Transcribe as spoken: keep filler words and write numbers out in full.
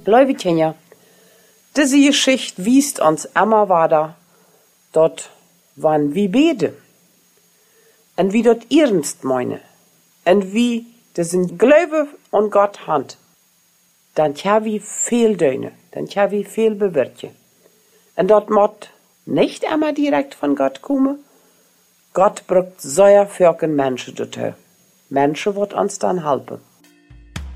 Leute, ja, diese Geschichte wiest uns immer weiter, dort wann wie bete. Und wie dort ernst meine. Und wie diesen Glaube an Gott hat. Dann tja wie viel döne. Dann tja wie viel bewirken. Und dort mott nicht immer direkt von Gott kommen. Gott braucht sehr viele Menschen dazu. Menschen wird uns dann helfen.